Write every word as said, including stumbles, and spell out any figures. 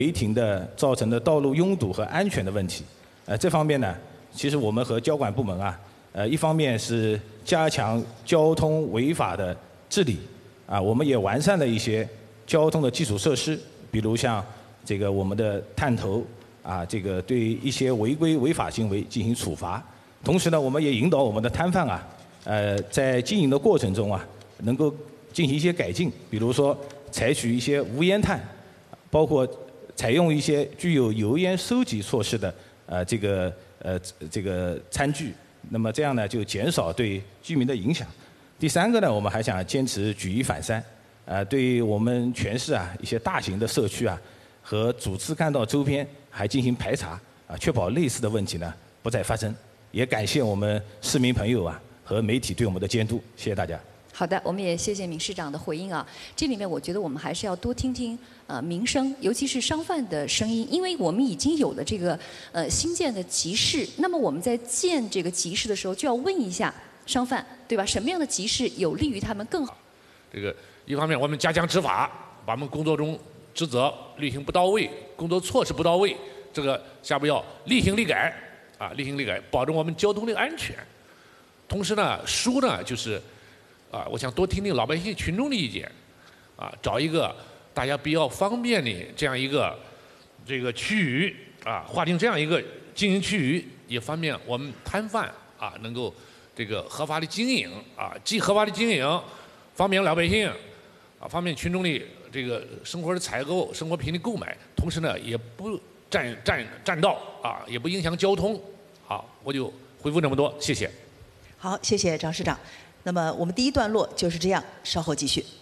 违停的造成的道路拥堵和安全的问题。呃，这方面呢，其实我们和交管部门啊，呃，一方面是加强交通违法的治理，啊，我们也完善了一些交通的基础设施，比如像这个我们的探头啊，这个对一些违规违法行为进行处罚。同时呢，我们也引导我们的摊贩啊，呃，在经营的过程中啊，能够进行一些改进，比如说采取一些无烟炭，包括采用一些具有油烟收集措施的呃这个呃这个餐具，那么这样呢就减少对居民的影响。第三个呢，我们还想坚持举一反三，呃，对于我们全市啊一些大型的社区啊和主次干道周边还进行排查啊，确保类似的问题呢不再发生。也感谢我们市民朋友啊和媒体对我们的监督，谢谢大家。 好的，我们也谢谢闵市长的回应啊。这里面我觉得我们还是要多听听呃民生，尤其是商贩的声音，因为我们已经有了这个呃新建的集市，那么我们在建这个集市的时候，就要问一下商贩，对吧？什么样的集市有利于他们更好？ 这个一方面我们加强执法，把我们工作中职责履行不到位，工作措施不到位，这个下步要厉行厉改啊，厉行厉改，保证我们交通的安全。同时呢，书呢就是。啊，我想多听听老百姓群众的意见，啊，找一个大家比较方便的这样一个这个区域啊，划定这样一个经营区域，也方便我们摊贩啊能够这个合法的经营啊，既合法的经营，方便老百姓啊，方便群众的这个生活的采购、生活品的购买，同时呢也不占占占道啊，也不影响交通。好，我就回复这么多，谢谢。 好，谢谢张市长。那么我们第一段落就是这样，稍后继续。